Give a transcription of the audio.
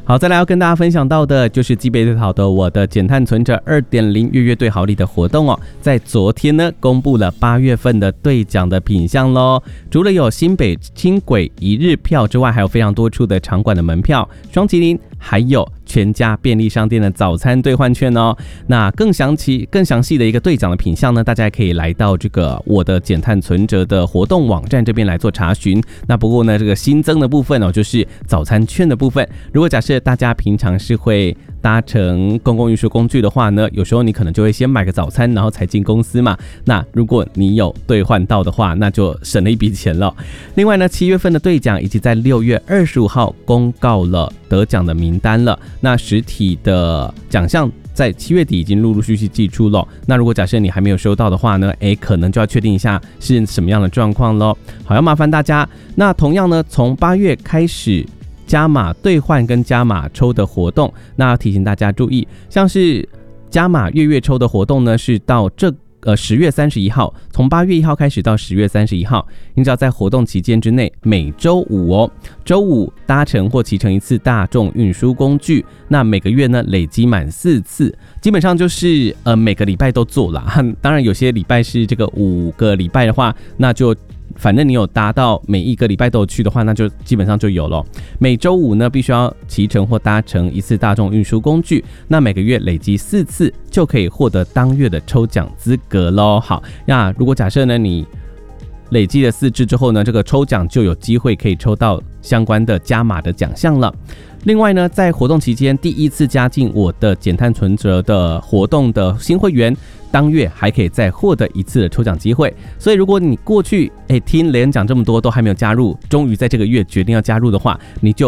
好，再来要跟大家分享到的就是基北最好的我的减碳存折 2.0 月月兑好礼的活动哦，在昨天呢公布了8月份的兑奖的品项咯。除了有新北轻轨一日票之外，还有非常多处的场馆的门票、双麒麟，还有全家便利商店的早餐兑换券哦。那更详细的一个兑奖的品项呢，大家可以来到这个我的减碳存折的活动网站这边来做查询。那不过呢，这个新增的部分哦，就是早餐券的部分。如果假设大家平常是会搭乘公共运输工具的话呢，有时候你可能就会先买个早餐，然后才进公司嘛。那如果你有兑换到的话，那就省了一笔钱了。另外呢，7月份的兑奖以及在6月25号公告了得奖的名单了。那实体的奖项在7月底已经陆陆续续寄出了。那如果假设你还没有收到的话呢，可能就要确定一下是什么样的状况咯。好，要麻烦大家。那同样呢，从8月开始加码兑换跟加码抽的活动，那要提醒大家注意，像是加码月月抽的活动呢，是到10月31号，从8月1号开始到10月31号，你只要在活动期间之内，每周五周五搭乘或骑乘一次大众运输工具，那每个月呢累积满4次，基本上就是每个礼拜都做啦。当然有些礼拜是这个5个礼拜的话，那就反正你有达到每一个礼拜都有去的话，那就基本上就有了。每周五呢，必须要骑乘或搭乘一次大众运输工具，那每个月累积4次就可以获得当月的抽奖资格咯。好，那如果假设呢，你累积了4次之后呢，这个抽奖就有机会可以抽到相关的加码的奖项了。另外呢，在活动期间第一次加进我的减碳存折的活动的新会员，当月还可以再获得1次的抽奖机会。所以如果你过去听雷恩讲这么多都还没有加入，终于在这个月决定要加入的话，你就